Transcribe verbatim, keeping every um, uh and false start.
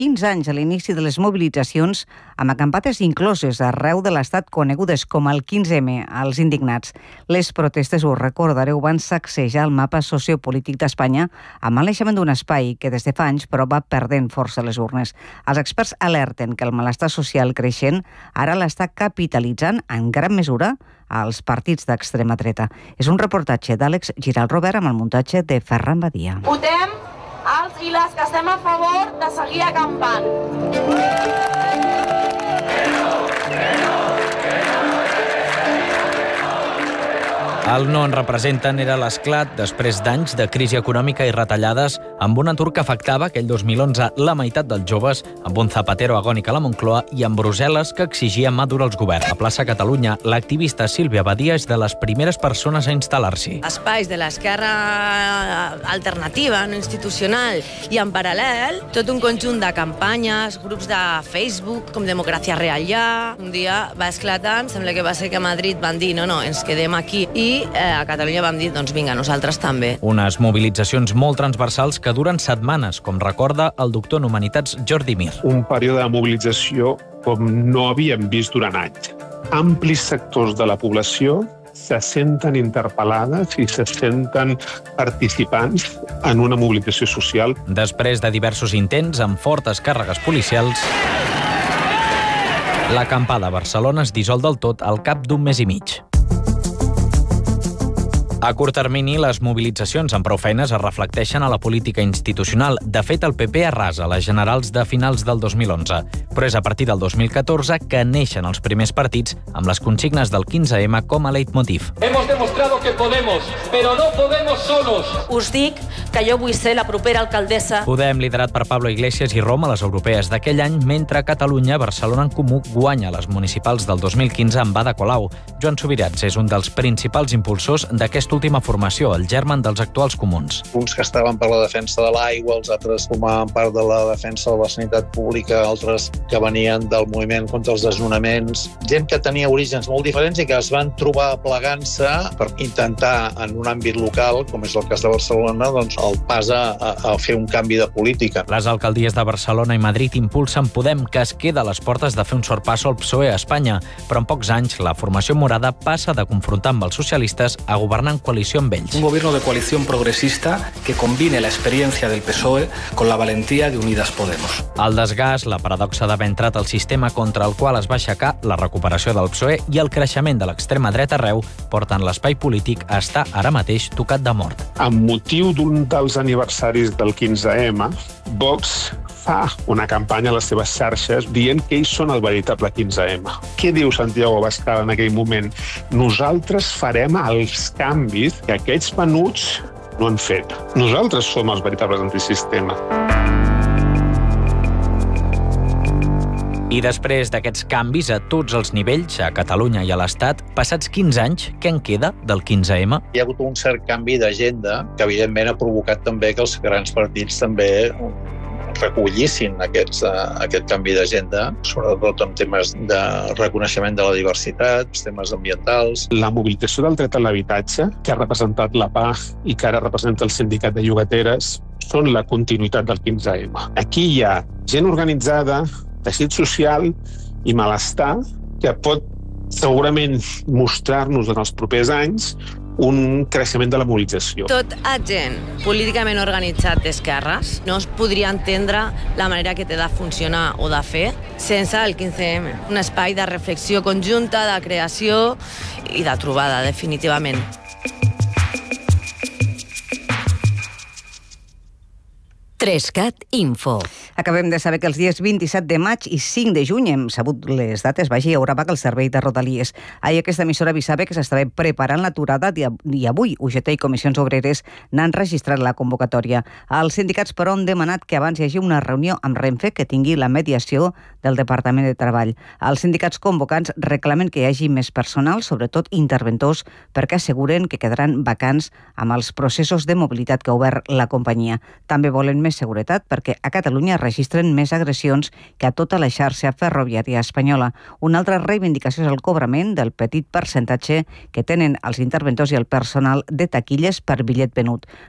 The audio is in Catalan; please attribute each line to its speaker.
Speaker 1: quinze anys a l'inici de les mobilitzacions, amb acampades incloses arreu de l'Estat conegudes com el quinze eme, als indignats. Les protestes, ho recordareu, van sacsejar el mapa sociopolític d'Espanya amb l'eixament d'un espai que des de fa anys però va perdent força a les urnes. Els experts alerten que el malestar social creixent ara l'està capitalitzant en gran mesura als partits d'extrema dreta. És un reportatge d'Àlex Giralt-Robert amb el muntatge de Ferran Badia.
Speaker 2: Votem els i les que estem a favor de seguir acampant.
Speaker 3: El no en representen era l'esclat després d'anys de crisi econòmica i retallades amb un atur que afectava aquell dos mil onze la meitat dels joves, amb un Zapatero agònic a la Moncloa i amb Brussel·les que exigia mà dura als governs. A plaça Catalunya, l'activista Sílvia Badia és de les primeres persones a instal·lar-s'hi.
Speaker 4: Espais de l'esquerra alternativa, no institucional, i en paral·lel tot un conjunt de campanyes, grups de Facebook, com Democràcia Real Ja. Un dia va esclatar, em sembla que va ser que a Madrid van dir no, no, ens quedem aquí, i eh, a Catalunya vam dir, doncs vinga, nosaltres també.
Speaker 3: Unes mobilitzacions molt transversals que duren setmanes, com recorda el doctor en Humanitats Jordi Mir.
Speaker 5: Un període de mobilització com no havíem vist durant anys. Amplis sectors de la població se senten interpel·lades i se senten participants en una mobilització social.
Speaker 3: Després de diversos intents amb fortes càrregues policials, l'acampada a Barcelona es dissol del tot al cap d'un mes i mig. A curt termini, les mobilitzacions amb prou feines es reflecteixen a la política institucional. De fet, el P P arrasa les generals de finals del dos mil onze. Però és a partir del dos mil catorze que neixen els primers partits amb les consignes del quinze eme com a leitmotiv.
Speaker 6: Hemos demostrado que podemos, pero no podemos solos.
Speaker 4: Us dic que jo vull ser la propera alcaldessa.
Speaker 3: Podem, liderat per Pablo Iglesias i Roma a les europees d'aquell any, mentre Catalunya, Barcelona en Comú, guanya les municipals del dos mil quinze amb Ada Colau. Joan Subirats és un dels principals impulsors d'aquesta última formació, el germen dels actuals comuns.
Speaker 7: Uns que estaven per la defensa de l'aigua, els altres formaven part de la defensa de la sanitat pública, altres que venien del moviment contra els desnonaments. Gent que tenia orígens molt diferents i que es van trobar plegant-se per intentar, en un àmbit local, com és el cas de Barcelona, doncs el pas a, a fer un canvi de política.
Speaker 3: Les alcaldies de Barcelona i Madrid impulsen Podem, que es queda a les portes de fer un sorpasso al P S O E a Espanya, però en pocs anys la formació morada passa de confrontar amb els socialistes a governar en coalició amb ells.
Speaker 8: Un gobierno de coalición progresista que combine la experiencia del P S O E con la valentía de Unidas Podemos.
Speaker 3: El desgast, la paradoxa d'haver entrat al sistema contra el qual es va aixecar, la recuperació del P S O E i el creixement de l'extrema dreta arreu porten l'espai polític a estar ara mateix tocat de mort.
Speaker 5: Amb motiu d'un dels aniversaris del quinze eme, Vox fa una campanya a les seves xarxes dient que ells són el veritable quinze eme. Què diu Santiago Abascal en aquell moment? Nosaltres farem els canvis que aquests menuts no han fet. Nosaltres som els veritables antisistema.
Speaker 3: I després d'aquests canvis a tots els nivells, a Catalunya i a l'Estat, passats quinze anys, què en queda del quinze eme?
Speaker 7: Hi ha hagut un cert canvi d'agenda que evidentment ha provocat també que els grans partits també recollissin aquests, uh, aquest canvi d'agenda, sobretot en temes de reconeixement de la diversitat, temes ambientals.
Speaker 5: La mobilització del dret a l'habitatge, que ha representat la P A i que ara representa el sindicat de llogateres, són la continuïtat del quinze eme. Aquí hi ha gent organitzada, teixit social i malestar que pot segurament mostrar-nos en els propers anys un creixement de la mobilització.
Speaker 4: Tot agent políticament organitzat d'esquerres no es podria entendre la manera que té de funcionar o de fer sense el quinze eme. Un espai de reflexió conjunta, de creació i de trobada, definitivament.
Speaker 1: Trescat Info. Acabem de saber que els dies vint-i-set de maig i cinc de juny, hem sabut les dates, vagi, hi haurà vaga al servei de Rodalies. Ahir aquesta emissora avisava que s'estava preparant l'aturada i avui U G T i Comissions Obreres n'han registrat la convocatòria. Els sindicats, però, han demanat que abans hi hagi una reunió amb Renfe que tingui la mediació del Departament de Treball. Els sindicats convocants reclamen que hi hagi més personal, sobretot interventors, perquè asseguren que quedaran vacants amb els processos de mobilitat que ha obert la companyia. També volen més seguretat perquè a Catalunya registren més agressions que a tota la xarxa ferroviària espanyola. Una altra reivindicació és el cobrament del petit percentatge que tenen els interventors i el personal de taquilles per bitllet venut.